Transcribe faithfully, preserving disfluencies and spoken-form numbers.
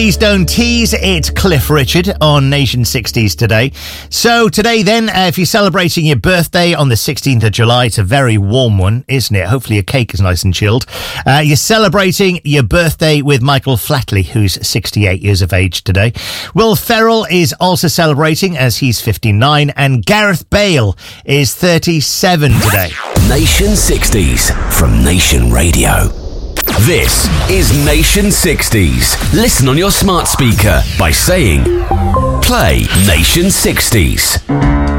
Please don't tease. It's Cliff Richard on Nation sixties today. So today then, uh, if you're celebrating your birthday on the sixteenth of July, it's a very warm one, isn't it? Hopefully your cake is nice and chilled. Uh, you're celebrating your birthday with Michael Flatley, who's sixty-eight years of age today. Will Ferrell is also celebrating as he's fifty-nine, and Gareth Bale is thirty-seven today. Nation sixties from Nation Radio. This is Nation sixties. Listen on your smart speaker by saying, play Nation sixties.